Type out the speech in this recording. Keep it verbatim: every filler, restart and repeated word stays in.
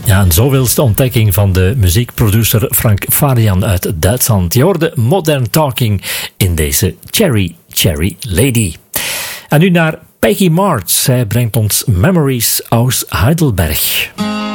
Ja, een zoveelste ontdekking van de muziekproducer Frank Farian uit Duitsland. Je hoorde Modern Talking in deze Cherry Cherry Lady. En nu naar Peggy March. Zij brengt ons Memories aus Heidelberg.